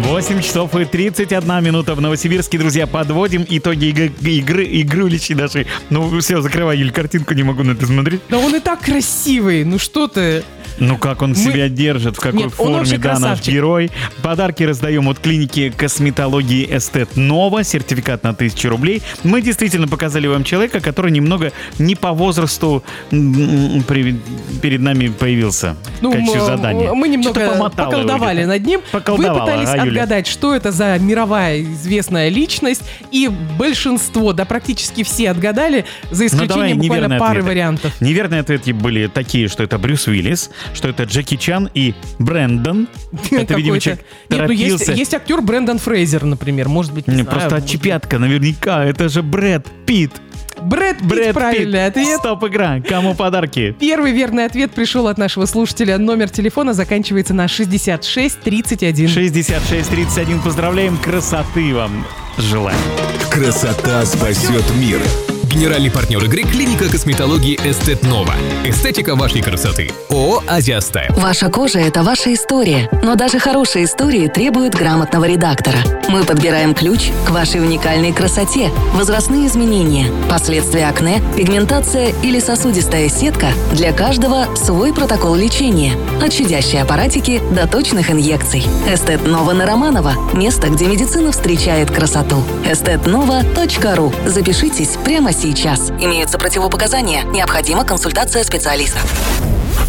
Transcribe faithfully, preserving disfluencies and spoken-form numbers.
восемь часов и тридцать одна минута в Новосибирске. Друзья, подводим итоги игры, игры, игрулечки нашей. Ну все, закрывай, Юль, картинку не могу на это смотреть. Да он и так красивый, ну что ты... Ну как он Мы... себя держит, в какой Нет, форме, да, наш герой. Подарки раздаем от клиники косметологии Эстет Нова, сертификат на тысячу рублей. Мы действительно показали вам человека, который немного не по возрасту при... перед нами появился ну, в качестве мы, задания. Мы немного поколдовали над ним. Поколдовала, Вы пытались а, отгадать, что это за мировая известная личность, и большинство, да практически все отгадали, за исключением ну, буквально пары ответы. вариантов. Неверные ответы были такие, что это Брюс Уиллис, что это Джеки Чан и Брэндон. Это, видимо, человек торопился. Нет, ну есть, есть актер Брэндон Фрейзер, например, может быть, не, не знаю. Просто отчепятка, наверняка, это же Брэд Питт. Брэд Питт, Брэд правильный Питт. Ответ. Стоп, игра. Кому подарки? Первый верный ответ пришел от нашего слушателя. Номер телефона заканчивается на шестьдесят шесть тридцать один. шестьдесят шесть тридцать один. Поздравляем. Красоты вам желаем. Красота спасет мир. Генеральный партнер игры — клиника косметологии Эстет Нова. Эстетика вашей красоты. ООО «Азия Стайл». Ваша кожа – это ваша история. Но даже хорошие истории требуют грамотного редактора. Мы подбираем ключ к вашей уникальной красоте. Возрастные изменения, последствия акне, пигментация или сосудистая сетка – для каждого свой протокол лечения. От щадящей аппаратики до точных инъекций. Эстет Нова на Романова – место, где медицина встречает красоту. эстет нова точка ру. Запишитесь прямо сейчас. Имеются противопоказания. Необходима консультация специалиста.